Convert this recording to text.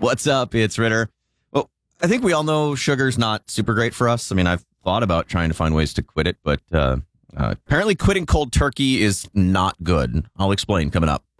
What's up? It's Ritter. Well, I think we all know sugar's not super great for us. I mean, I've thought about trying to find ways to quit it, but apparently quitting cold turkey is not good. I'll explain coming up.